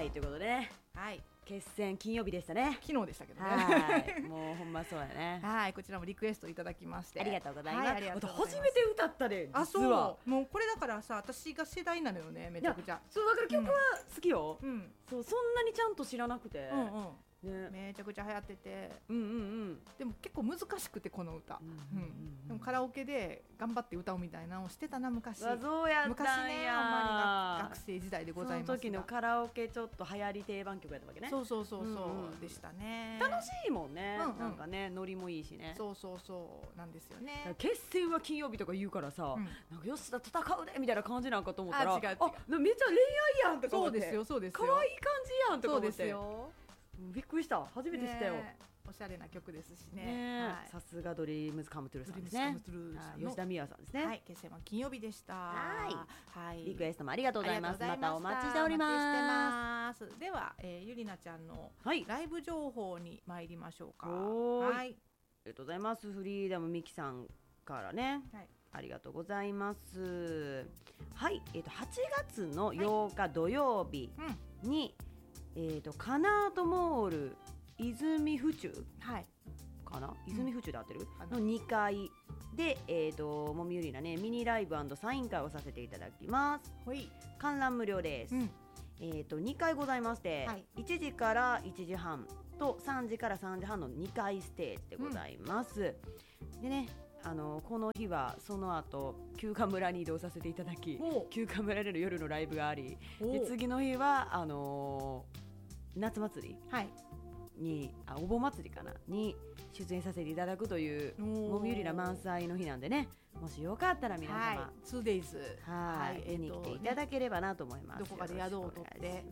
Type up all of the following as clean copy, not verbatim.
はいということでね、 はい、 決戦金曜日でしたね。 昨日でしたけどね。 はいもうほんまそうやね。 はい、こちらもリクエストいただきましてありがとうございます。 はい、ありがとうございます。 初めて歌ったで、 あ、 実は。 そう、もうこれだからさ、私が世代なのよね、めちゃくちゃ。 そうだから曲は好きよ。 うん、 そうそんなにちゃんと知らなくて。 ね、めちゃくちゃ流行ってて、でも結構難しくてこの歌、でもカラオケで頑張って歌うみたいなのをしてたな昔。 そうやったんや。 昔ね、ほんまに学生時代でございますが。 その時のカラオケちょっと流行り定番曲やったわけね。 そうでしたね。 楽しいもんね。なんかね、ノリもいいしね。 そうなんですよね。 決戦は金曜日とか言うからさ、なんか吉田戦うでみたいな感じなんかと思ったら、めっちゃ恋愛やんとか思って。 そうですよ。 可愛い感じやんとか思って。びっくりした。初めて知ったよ。 おしゃれな曲ですしね。 さすがドリームズカムトゥルーさんですね。吉田美和さんですね。 はい、決戦は金曜日でした。はい。 リクエストもありがとうございます。またお待ちしております。 では、ゆりなちゃんのライブ情報に参りましょうか。はい。ありがとうございます。フリーダムミキさんからね。ありがとうございます。はい、8月の8日土曜日に、カナードモール泉府中かな、泉府中で合ってるの2階で、もみゆりなねミニライブ&サイン会をさせていただきます。観覧無料です。2回ございまして、1時から1時半と3時から3時半の2回ステージでございます。でね、この日はその後休暇村に移動させていただき、休暇村での夜のライブがあり、で次の日は夏祭りに、お盆祭りかなに出演させていただくというもみゆりな満載の日なんでね、もしよかったら皆様 2days 見に来ていただければなと思います。 どこかで宿を取って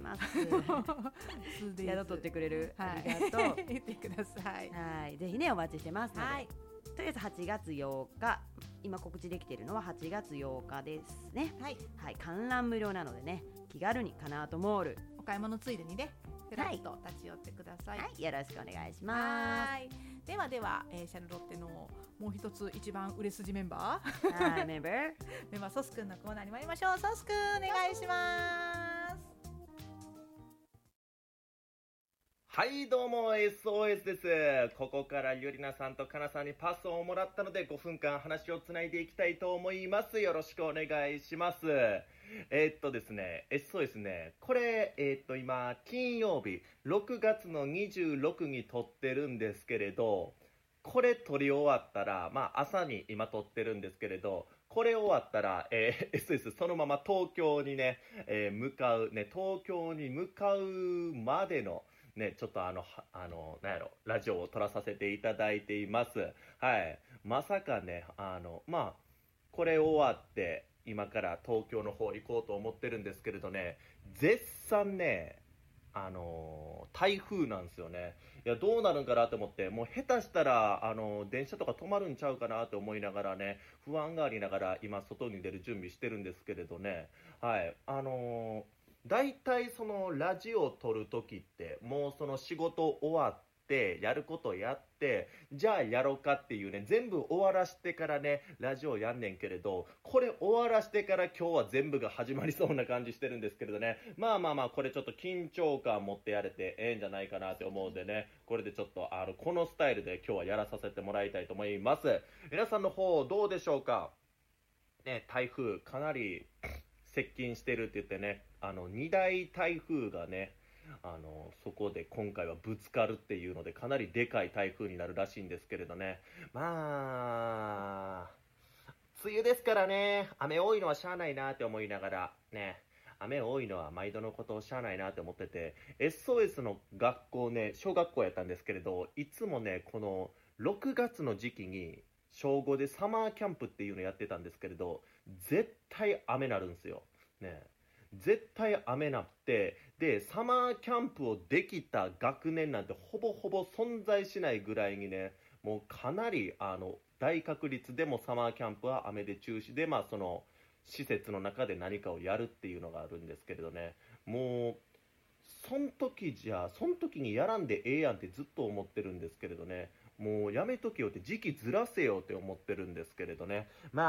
宿取ってくれる、ありがとう言ってください。 はい、ぜひねお待ちしてますので、とりあえず8月8日、今告知できているのは8月8日ですね。はい、観覧無料なのでね、気軽にカナートモールお買い物ついでにね、ふらっと立ち寄ってください。 よろしくお願いします。 では、シャルロッテのもう一つ一番売れ筋メンバーメンバーソスくんのコーナーに参りましょう。ソスくんお願いします。 はい、どうも SOS です。ここからゆりなさんとかなさんにパスをもらったので5分間話をつないでいきたいと思います。よろしくお願いします。ですね、SOS ね、これ、今、金曜日、6月の26に撮ってるんですけれど、これ撮り終わったら、朝に今撮ってるんですけれど、これ終わったら、SOS そのまま東京にね、向かう、ね、東京に向かうまでの、ね、ちょっとなんやろ、ラジオを撮らさせていただいています。はい。まさかね、これ終わって、今から東京の方行こうと思ってるんですけれどね、絶賛ね、台風なんですよね。いや、どうなるんかなと思って、もう下手したら、電車とか止まるんちゃうかなと思いながらね、不安がありながら、今、外に出る準備してるんですけれどね、はい。大体そのラジオを撮るときって、もうその仕事終わって、やることやって、じゃあやろうかっていうね、全部終わらしてからね、ラジオやんねんけれど、これ終わらしてから今日は全部が始まりそうな感じしてるんですけれどね、これちょっと緊張感持ってやれてええんじゃないかなって思うんでね、これでちょっとこのスタイルで今日はやらさせてもらいたいと思います。皆さんの方どうでしょうかね、台風かなり接近してるって言ってね、2大台風がね、そこで今回はぶつかるっていうので、かなりでかい台風になるらしいんですけれどね。梅雨ですからね、雨多いのはしゃあないなって思いながら、ね、雨多いのは毎度のことをしゃあないなって思ってて、SOS の学校ね、小学校やったんですけれど、いつもね、この6月の時期に、小5でサマーキャンプっていうのやってたんですけれど、絶対雨なるんですよ。ね。絶対雨なって、で、サマーキャンプをできた学年なんてほぼほぼ存在しないぐらいにね、もうかなり大確率でもサマーキャンプは雨で中止で、その施設の中で何かをやるっていうのがあるんですけれどね、もう、そん時にやらんでええやんってずっと思ってるんですけれどね、もうやめとけよって時期ずらせよって思ってるんですけれどね。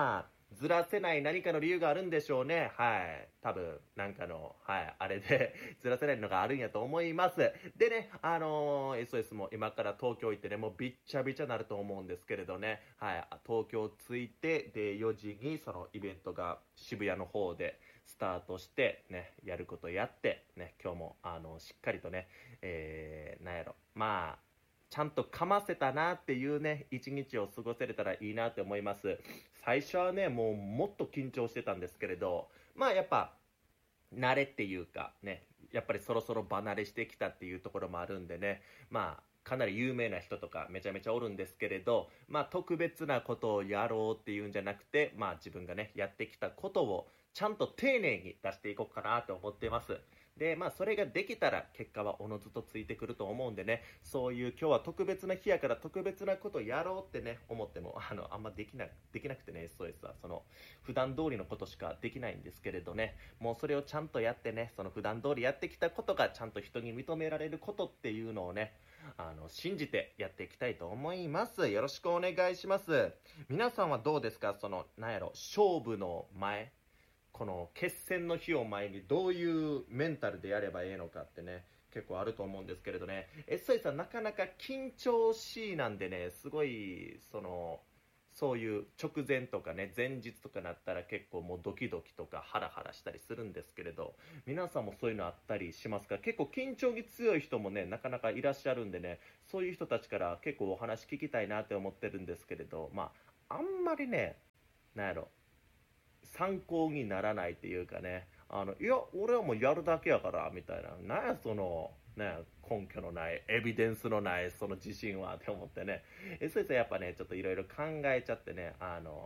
ずらせない何かの理由があるんでしょうね。はい。多分、なんかの、はい、あれでずらせないのがあるんやと思います。でね、SOS も今から東京行ってね、もうびっちゃびちゃなると思うんですけれどね、はい、東京着いて、で、4時にそのイベントが渋谷の方でスタートして、ね、やることやって、ね、今日も、しっかりとね、なんやろ、まあ、ちゃんとかませたなっていうね、一日を過ごせれたらいいなって思います。最初はね、もっと緊張してたんですけれど、まあやっぱ、慣れっていうかね、やっぱりそろそろ離れしてきたっていうところもあるんでね、まあ、かなり有名な人とかめちゃめちゃおるんですけれど、まあ特別なことをやろうっていうんじゃなくて、まあ自分がね、やってきたことをちゃんと丁寧に出していこうかなと思っています。で、まあそれができたら結果はおのずとついてくると思うんでね、そういう今日は特別な日やから特別なことやろうってね、思っても、あんまできなくてね、SOS はその普段通りのことしかできないんですけれどね、もうそれをちゃんとやってね、その普段通りやってきたことがちゃんと人に認められることっていうのをね、信じてやっていきたいと思います。よろしくお願いします。皆さんはどうですか？その、なんやろ、勝負の前、この決戦の日を前にどういうメンタルでやればいいのかってね、結構あると思うんですけれどね、SOS さんなかなか緊張しいなんでね、すごいそういう直前とかね、前日とかなったら結構もうドキドキとかハラハラしたりするんですけれど、皆さんもそういうのあったりしますか？結構緊張に強い人もね、なかなかいらっしゃるんでね、そういう人たちから結構お話聞きたいなって思ってるんですけれど、まあ、あんまりね、なんやろ、参考にならないっていうかね、いや、俺はもうやるだけやから、みたいな、なんやその、ね、根拠のない、エビデンスのない、その自信はって思ってね、そうやっぱね、ちょっといろいろ考えちゃってね、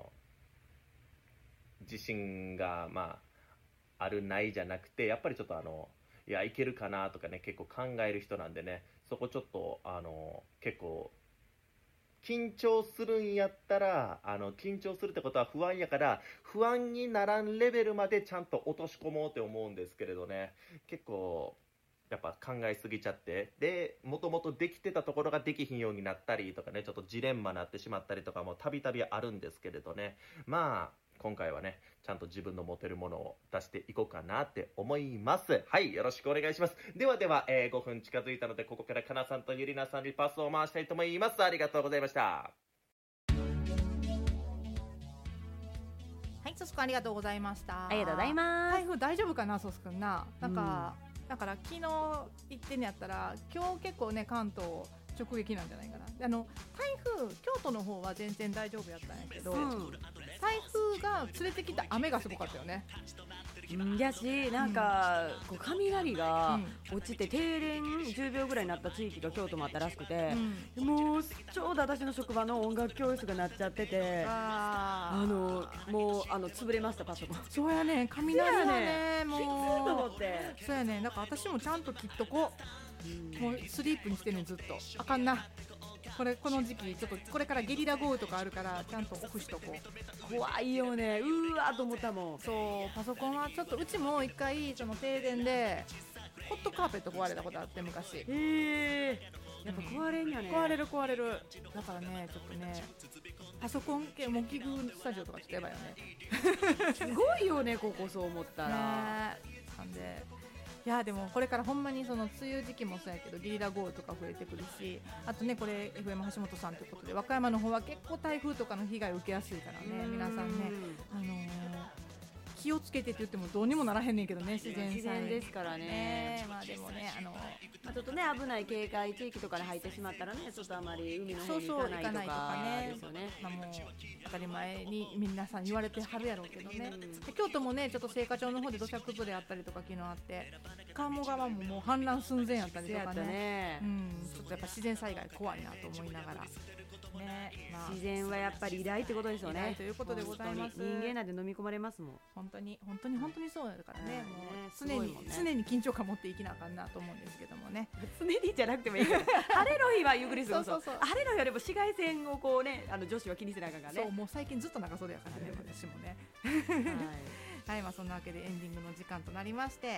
自信が、まあ、あるないじゃなくて、やっぱりちょっといや、いけるかなとかね、結構考える人なんでね、そこちょっと、結構、緊張するんやったら、緊張するってことは不安やから、不安にならんレベルまでちゃんと落とし込もうって思うんですけれどね、結構、やっぱ考えすぎちゃって、で、もともとできてたところができひんようになったりとかね、ちょっとジレンマになってしまったりとかもたびたびあるんですけれどね、まあ、今回はね、ちゃんと自分の持てるものを出していこうかなって思います。はい、よろしくお願いします。ではでは、5分近づいたので、ここからかなさんとゆりなさんにパスを回したいと思います。ありがとうございました。はい、ソスくんありがとうございました。 ありがとうございます。 台風大丈夫かな、ソスくんな。なんか、だから昨日行ってんやったら、今日結構ね、関東直撃なんじゃないかな。台風、京都の方は全然大丈夫やったんやけど、台風が連れてきた雨がすごかったよね。 やし、なんか、こう雷が落ちて停電10秒ぐらいになった地域が京都もあったらしくて、もうちょうど私の職場の音楽教室がなっちゃってて、もう潰れました、パソコン。 そうやね、雷はね、もうきついと思って。 そうやね、だから私もちゃんと切っとこう。もうスリープにしてるのずっとあかんな。この時期ちょっとこれからゲリラ豪雨とかあるからちゃんとオフしとこう。 怖いよね、うわーと思ったもん。 そうパソコンはちょっとうちも一回その停電でホットカーペット壊れたことあって昔。 やっぱ壊れんやね。 壊れるだからね、ちょっとねパソコン系模擬具スタジオとかちょっとやばいよね。 すごいよね、ここそう思ったら、 なんでいやでもこれからほんまにその梅雨時期もそうやけどゲリラ豪雨とか増えてくるし、あとねこれ FM 橋本さんということで和歌山の方は結構台風とかの被害を受けやすいからね、皆さんね、気をつけてって言ってもどうにもならへんねんけどね、自然ですからね。 まあでもねちょっとね危ない警戒地域とかに入ってしまったらね、ちょっとあまり海の方に行かないとかですよね。 まあもう当たり前に皆さん言われてはるやろうけどね。京都もねちょっと青果町の方で土砂崩れあったりとか昨日あって、鴨川ももう氾濫寸前やったりとかね。ちょっとやっぱ自然災害怖いなと思いながら。ね、 自然はやっぱり偉大ってことですよね。 ということでございます。 人間なんで飲み込まれますもん。 本当にそうだからね。もう常に緊張感持っていきなあかんなと思うんですけどもね。 常にじゃなくてもいいから。晴れの日はゆっくり過ごそう。晴れの日よりも紫外線をこうね、女子は気にせなあかんからね。 そう、もう最近ずっと長袖やからね、私もね。はい、まあそんなわけでエンディングの時間となりまして、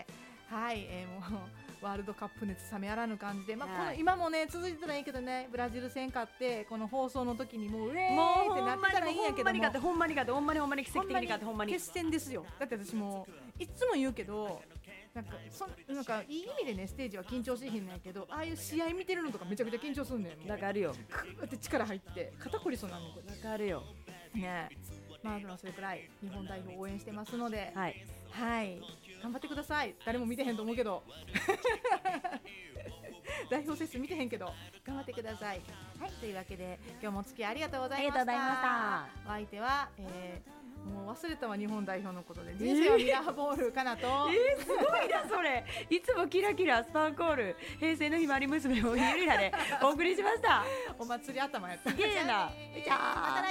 はい、もうワールドカップ熱冷めやらぬ感じで、まあはいこの今もね続いてたらいいけどね、ブラジル戦勝ってこの放送の時にもううえーってなってたらいいんやけども、 ほんまに勝ってほんまに奇跡的に勝ってほんまに決戦ですよ。だって私もいつも言うけど、なんかいい意味でねステージは緊張しへんのやけど、ああいう試合見てるのとかめちゃくちゃ緊張するんだよ。 わかるよだって力入って肩こりそうなんだよわかるよね。まあでもそれくらい日本代表応援してますので、 はいはい頑張ってください。誰も見てへんと思うけど代表選手見てへんけど頑張ってください。はい、というわけで今日もお付き合いありがとうございました。 ありがとうございました。 お相手は、もう忘れたわ日本代表のことで、人生はミラーボールかなと、 すごいなそれ。いつもキラキラスパンコール平成のひまわり娘をゆりらでお送りしました。 お祭り頭やった。 すげえな。じゃあ。